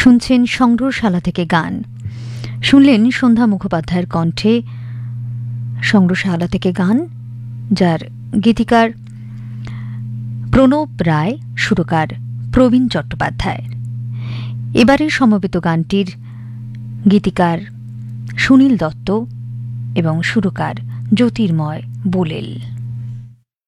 শুনছেন সংগ্রহশালা থেকে গান। শুনলেন সন্ধ্যা মুখোপাধ্যায়ের কণ্ঠে সংগ্রহশালা থেকে গান, যার গীতিকার প্রণব রায়, সুরকার প্রবীণ চট্টোপাধ্যায়। এবারের সমবেত গানটির গীতিকার সুনীল দত্ত এবং সুরকার জ্যোতির্ময় বুলেল।